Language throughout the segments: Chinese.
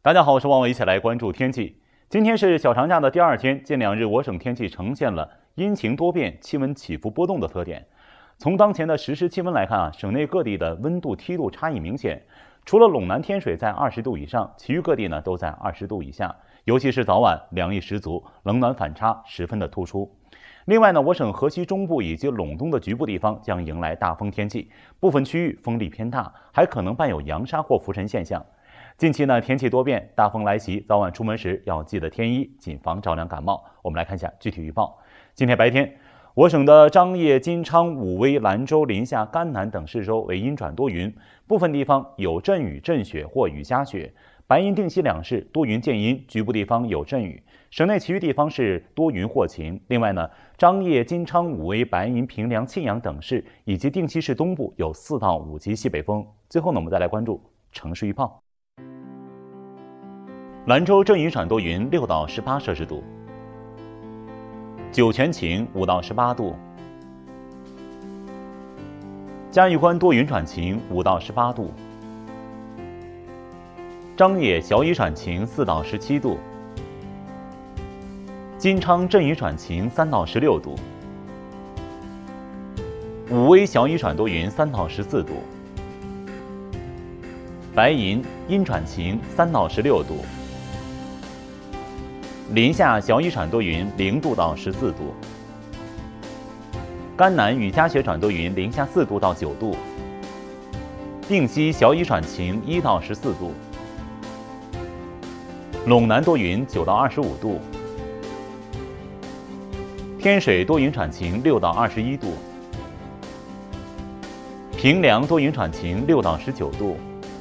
大家好，我是王伟，一起来关注天气。今天是小长假的第二天，近2日我省天气呈现了阴晴多变、气温起伏波动的特点。从当前的实时气温来看省内各地的温度梯度差异明显。除了陇南天水在20度以上，其余各地呢都在20度以下。尤其是早晚凉意十足，冷暖反差十分的突出。另外呢，我省河西中部以及陇东的局部地方将迎来大风天气，部分区域风力偏大，还可能伴有扬沙或浮尘现象。近期呢天气多变，大风来袭，早晚出门时要记得添衣，谨防着凉感冒。我们来看一下具体预报。今天白天，我省的张掖、金昌、武威、兰州、临夏、甘南等市州为阴转多云，部分地方有阵雨、阵雪或雨夹雪。白银、定西两市多云见阴，局部地方有阵雨。省内其余地方是多云或晴。另外呢，张掖、金昌、武威、白银、平凉、沁阳等市以及定西市东部有4到5级西北风。最后呢，我们再来关注城市预报。兰州阵雨转多云6到18摄氏度，酒泉晴5到18度，嘉峪关多云转晴5到18度，张掖小雨转晴4到17度，金昌阵雨转晴3到16度，武威小雨转多云3到14度，白银阴转晴3到16度，临夏小雨转多云0度到14度，甘南雨夹雪转多云零下4度到9度，定西小雨转晴1到14度，陇南多云9到25度，天水多云转晴6到21度，平凉多云转晴6到19度，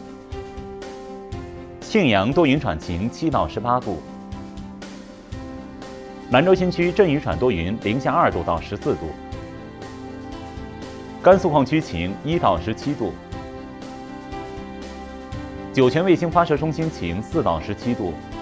庆阳多云转晴7到18度，兰州新区阵雨转多云零下2度到14度，甘肃矿区晴1到17度，酒泉卫星发射中心晴4到17度，